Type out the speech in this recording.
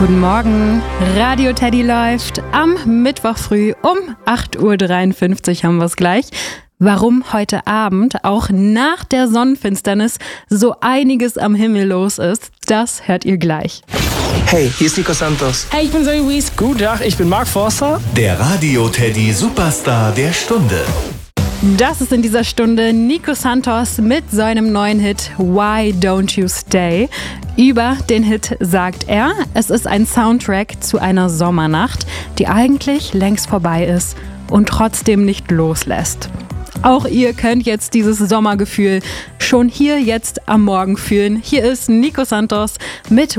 Guten Morgen, Radio Teddy läuft am Mittwoch früh um 8.53 Uhr haben wir es gleich. Warum heute Abend, auch nach der Sonnenfinsternis, so einiges am Himmel los ist, das hört ihr gleich. Hey, hier ist Nico Santos. Hey, ich bin Zoe Wies. Guten Tag, ich bin Mark Forster. Der Radio Teddy Superstar der Stunde. Das ist in dieser Stunde Nico Santos mit seinem neuen Hit Why Don't You Stay. Über den Hit sagt er, es ist ein Soundtrack zu einer Sommernacht, die eigentlich längst vorbei ist und trotzdem nicht loslässt. Auch ihr könnt jetzt dieses Sommergefühl schon hier jetzt am Morgen fühlen. Hier ist Nico Santos mit